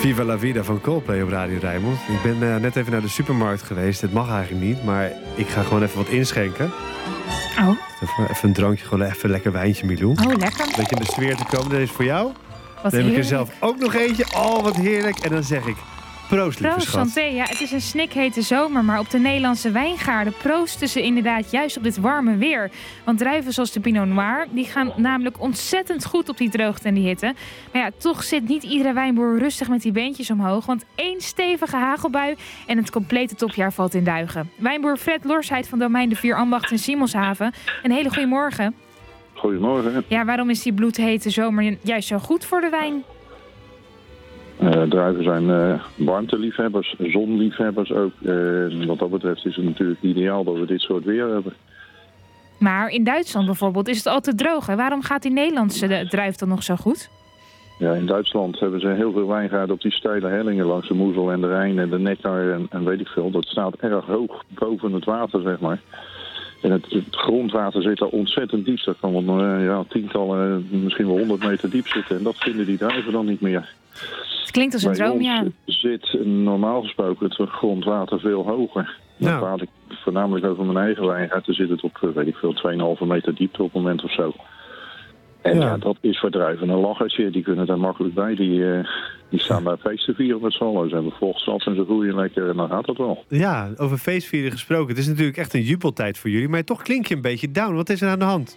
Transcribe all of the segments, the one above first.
Viva la vida van Coldplay op Radio Rijnmond. Ik ben net even naar de supermarkt geweest. Het mag eigenlijk niet, maar ik ga gewoon even wat inschenken. Oh. Even een drankje, gewoon even een lekker wijntje, Milou. Oh, lekker. Een beetje in de sfeer te komen. Dat is voor jou. Wat Dan heb ik er heerlijk. zelf ook nog eentje. Oh, wat heerlijk. En dan zeg ik proost, lieve Proost, schat. santé. Ja, het is een snikhete zomer, maar op de Nederlandse wijngaarden proosten ze inderdaad juist op dit warme weer. Want druiven zoals de Pinot Noir, die gaan namelijk ontzettend goed op die droogte en die hitte. Maar ja, toch zit niet iedere wijnboer rustig met die beentjes omhoog, want één stevige hagelbui en het complete topjaar valt in duigen. Wijnboer Fred Lorsheid van Domein de Vier Ambachten in Simonshaven. Een hele goede morgen. Goedemorgen. Ja, waarom is die bloedhete zomer juist zo goed voor de wijn? Druiven zijn warmteliefhebbers, zonliefhebbers ook. Wat dat betreft is het natuurlijk ideaal dat we dit soort weer hebben. Maar in Duitsland bijvoorbeeld is het altijd droog. Hè? Waarom gaat die Nederlandse druif dan nog zo goed? Ja, in Duitsland hebben ze heel veel wijngaarden op die steile hellingen langs de Moezel en de Rijn en de Neckar en weet ik veel. Dat staat erg hoog boven het water, zeg maar. En het grondwater zit daar ontzettend diep. Dat kan wel tientallen, misschien wel 100 meter diep zitten. En dat vinden die druiven dan niet meer. Het klinkt als een droom, ja. Zit normaal gesproken het grondwater veel hoger. Dan praat ik voornamelijk over mijn eigen wijngaard. Dan zit het op, weet ik veel, 2,5 meter diepte op het moment of zo. En ja, dat is voor druiven een lachertje. Die kunnen daar makkelijk bij. Die staan daar feest te vieren met z'n allen. Ze hebben vochtstaf en ze groeien lekker en dan gaat het wel. Ja, over feestvieren gesproken. Het is natuurlijk echt een jubeltijd voor jullie. Maar toch klink je een beetje down. Wat is er aan de hand?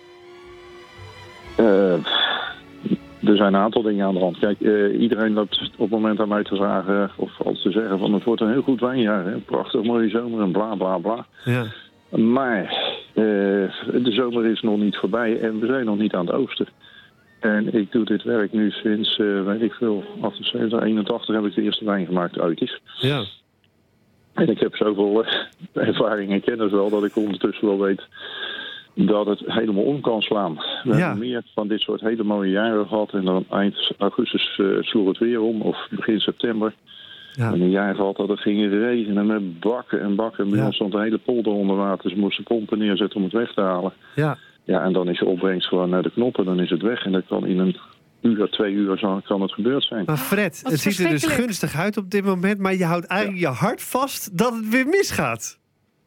Er zijn een aantal dingen aan de hand. Kijk, iedereen loopt op het moment aan mij te vragen of al te zeggen van het wordt een heel goed wijnjaar. Hè? Prachtig mooie zomer en bla bla bla. Ja. Maar de zomer is nog niet voorbij en we zijn nog niet aan het oosten. En ik doe dit werk nu sinds, weet ik veel, 78, 81 heb ik de eerste wijn gemaakt uit is. Ja. En ik heb zoveel ervaring en kennis wel dat ik ondertussen wel weet dat het helemaal om kan slaan. We hebben meer van dit soort hele mooie jaren gehad. En dan eind augustus sloeg het weer om, of begin september. Ja. En een jaar gehad dat het ging regenen met bakken en bakken. Bij ons stond de hele polder onder water. Ze moesten pompen neerzetten om het weg te halen. Ja. Ja, en dan is je opbrengst gewoon naar de knoppen. Dan is het weg en dat kan in een uur, 2 uur kan het gebeurd zijn. Maar Fred, het ziet er dus gunstig uit op dit moment. Maar je houdt eigenlijk je hart vast dat het weer misgaat.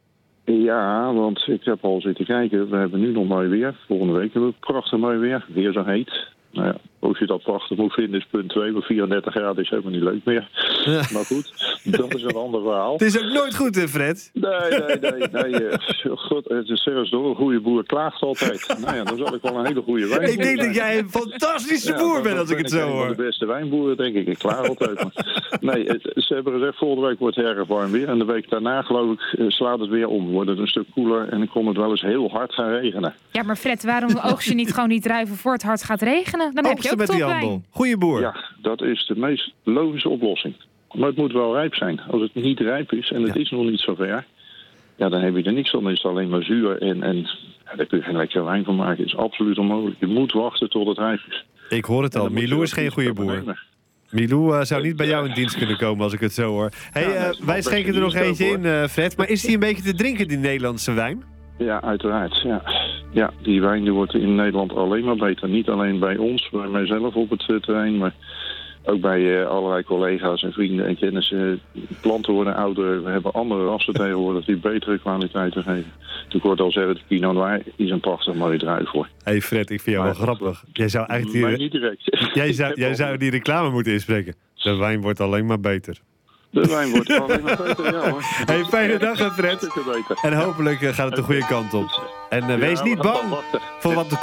Ja, want ik heb al zitten kijken. We hebben nu nog mooi weer. Volgende week hebben we prachtig mooi weer. Weer zo heet. Nou ja, of je dat prachtig moet vinden is punt 2. Maar 34 graden is helemaal niet leuk meer. Ja. Maar goed, dat is een ander verhaal. Het is ook nooit goed, hè, Fred? Nee. God, het is serieus door. Een goede boer klaagt altijd. Nou ja, dan zal ik wel een hele goede wijnboer Ik denk dat jij een fantastische boer bent als ik het zo hoor. De beste wijnboeren, denk ik. Ik klaag altijd. Maar nee, ze hebben gezegd, volgende week wordt het erg warm weer. En de week daarna, geloof ik, slaat het weer om. Wordt het een stuk koeler en dan kon het wel eens heel hard gaan regenen. Ja, maar Fred, waarom oogst je niet gewoon die druiven voor het hard gaat regenen? Dan heb je ook topwijn. Goeie boer. Ja, dat is de meest logische oplossing. Maar het moet wel rijp zijn. Als het niet rijp is en het is nog niet zover, ja, dan heb je er niks van. Dan is het alleen maar zuur en daar kun je geen lekker wijn van maken. Het is absoluut onmogelijk. Je moet wachten tot het rijp is. Ik hoor het al. Milou is geen goede boer. Milou zou niet bij jou in dienst kunnen komen als ik het zo hoor. Wij schenken er nog eentje in, Fred. Maar is die een beetje te drinken, die Nederlandse wijn? Ja, uiteraard. Ja, die wijn die wordt in Nederland alleen maar beter. Niet alleen bij ons, bij mijzelf op het terrein, maar ook bij allerlei collega's en vrienden en kennissen. Planten worden ouder. We hebben andere rassen tegenwoordig die betere kwaliteiten geven. Ik hoorde al zeggen, de Pinot Noir is een prachtig mooie druif voor. Hey Fred, ik vind jou wel grappig. Jij zou eigenlijk niet direct. Jij zou die reclame moeten inspreken. De wijn wordt alleen maar beter. De wijn wordt alleen maar beter, ja hoor. Hey, fijne dag, Fred. En hopelijk gaat het de goede kant op. En wees niet bang voor wat de